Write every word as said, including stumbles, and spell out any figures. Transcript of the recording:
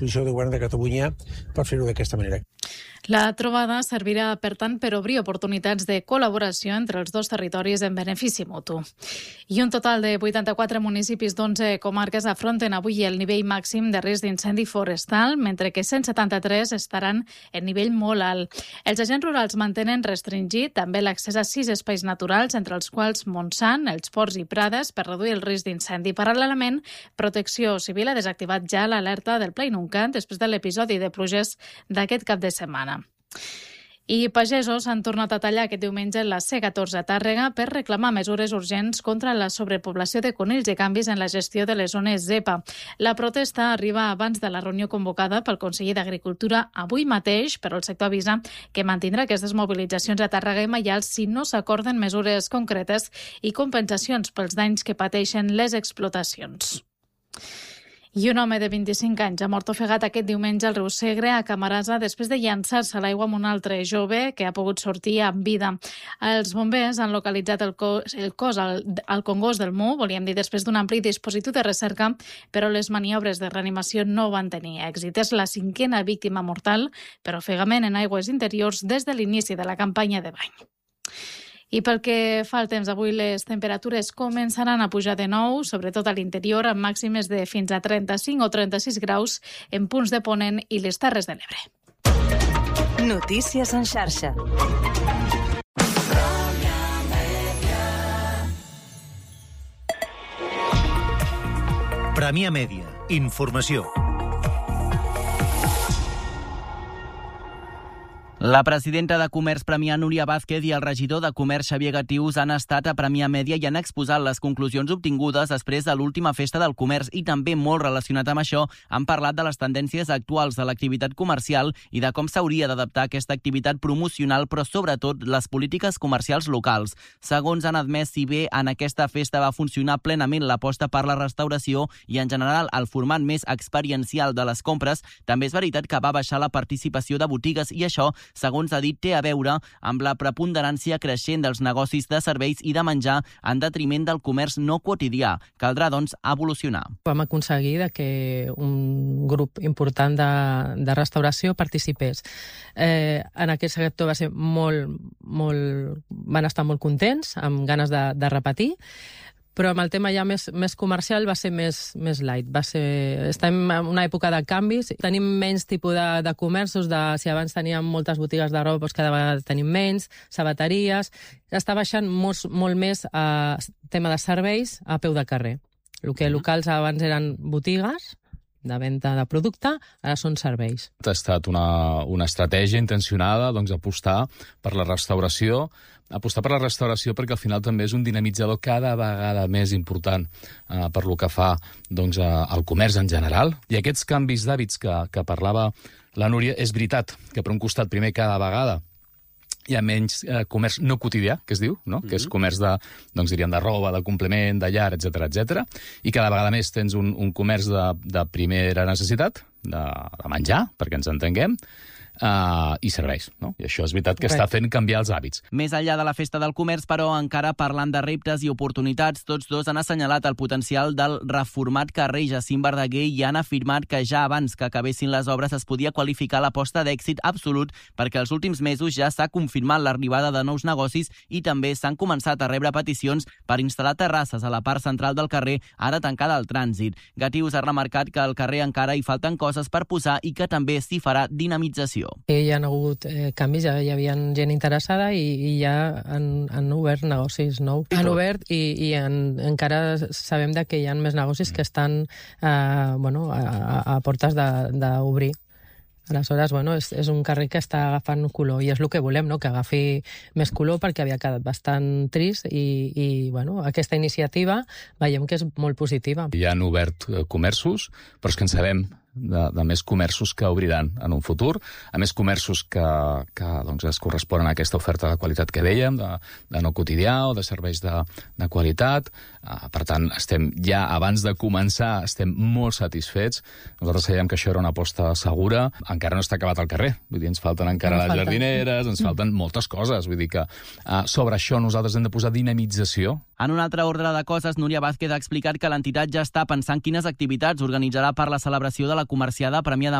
posició del govern de Catalunya per fer-ho d'aquesta manera. La trobada servirà, per tant, per obrir oportunitats de col·laboració entre els dos territoris en benefici mutu. I un total de vuitanta-quatre municipis d'onze comarques afronten avui el nivell màxim de risc d'incendi forestal, mentre que cent setanta-tres estaran en nivell molt alt. Els agents rurals mantenen restringit també l'accés a sis espais naturals, entre els quals Montsant, els Ports i Prades, per reduir el risc d'incendi. Paral·lelament, Protecció Civil ha desactivat ja l'alerta del Pla Inuncat després de l'episodi de pluges d'aquest cap de setmana. I pagesos han tornat a tallar aquest diumenge la C catorze a Tàrrega per reclamar mesures urgents contra la sobrepoblació de conills i canvis en la gestió de les zones zepa. La protesta arriba abans de la reunió convocada pel conseller d'Agricultura avui mateix, però el sector avisa que mantindrà aquestes mobilitzacions a Tàrrega i Maials si no s'acorden mesures concretes i compensacions pels danys que pateixen les explotacions. I un home de vint-i-cinc anys ha mort ofegat aquest diumenge al riu Segre, a Camarasa, després de llançar-se a l'aigua amb un altre jove que ha pogut sortir amb vida. Els bombers han localitzat el cos, el cos al, al Congost del Mu, volíem dir després d'un ampli dispositiu de recerca, però les maniobres de reanimació no van tenir èxit. És la cinquena víctima mortal per ofegament en aigües interiors des de l'inici de la campanya de bany. I pel que fa al temps, avui les temperatures començaran a pujar de nou, sobretot a l'interior, amb màximes de fins a trenta-cinc o trenta-sis graus en punts de Ponent i les Terres de l'Ebre. Notícies en xarxa. Premià Mèdia. Informació. La presidenta de Comerç Premià, Núria Vázquez, i el regidor de Comerç, Xavier Gatius, han estat a Premià Mèdia i han exposat les conclusions obtingudes després de l'última festa del comerç i també molt relacionat amb això han parlat de les tendències actuals de l'activitat comercial i de com s'hauria d'adaptar aquesta activitat promocional, però sobretot les polítiques comercials locals. Segons han admès, si bé en aquesta festa va funcionar plenament l'aposta per la restauració i en general el format més experiencial de les compres, també és veritat que va baixar la participació de botigues i això, segons ha dit, té a veure amb la preponderància creixent dels negocis de serveis i de menjar en detriment del comerç no quotidià. Caldrà, doncs, evolucionar. Vam aconseguir que un grup important de, de restauració participés. Eh, en aquest sector va ser molt, molt, van estar molt contents, amb ganes de, de repetir, però amb el tema ja més, més comercial va ser més, més light. Va ser, estem en una època de canvis, tenim menys tipus de, de comerços, de, si abans teníem moltes botigues de roba, doncs cada vegada tenim menys, sabateries, està baixant molt, molt més a tema de serveis a peu de carrer. El que locals abans eren botigues de venda de producte, ara són serveis. Ha estat una, una estratègia intencionada, doncs, apostar per la restauració, apostar per la restauració perquè al final també és un dinamitzador cada vegada més important eh, per lo que fa doncs, al comerç en general. I aquests canvis d'hàbits que, que parlava la Núria, és veritat que per un costat primer cada vegada hi ha menys eh, comerç no quotidià, que es diu, no? Mm-hmm. Que és comerç de, doncs, diríem, de roba, de complement, de llar, etcètera, etcètera. I cada vegada més tens un, un comerç de, de primera necessitat, de, de menjar, perquè ens entenguem, Uh, i serveis, no? I això és veritat que està fent canviar els hàbits. Més enllà de la festa del comerç, però, encara parlant de reptes i oportunitats, tots dos han assenyalat el potencial del reformat carrer Jacint Verdaguer i han afirmat que ja abans que acabessin les obres es podia qualificar l'aposta d'èxit absolut perquè els últims mesos ja s'ha confirmat l'arribada de nous negocis i també s'han començat a rebre peticions per instal·lar terrasses a la part central del carrer, ara tancada al trànsit. Gatius ha remarcat que al carrer encara hi falten coses per posar i que també s'hi farà dinamització. Hi ha hagut eh, canvis, ja hi havia gent interessada i, i ja han, han obert negocis nous. Han obert i, i en, encara sabem de que hi ha més negocis que estan eh, bueno, a, a portes d'obrir. Aleshores, bueno, és, és un carrer que està agafant color i és el que volem, no? Que agafi més color perquè havia quedat bastant trist i, i bueno, aquesta iniciativa veiem que és molt positiva. Hi han obert comerços, però és que en sabem de, de més comerços que obriran en un futur, a més comerços que, que doncs, es corresponen a aquesta oferta de qualitat que dèiem, de, de no quotidià o de serveis de, de qualitat. Uh, per tant, estem ja abans de començar, estem molt satisfets. Nosaltres sabíem que això era una aposta segura. Encara no està acabat el carrer, vull dir, ens falten encara no les falta. jardineres, ens falten moltes coses. Vull dir que uh, sobre això nosaltres hem de posar dinamització. En un altre ordre de coses, Núria Vázquez ha explicat que l'entitat ja està pensant quines activitats organitzarà per la celebració de la comerciada Premià de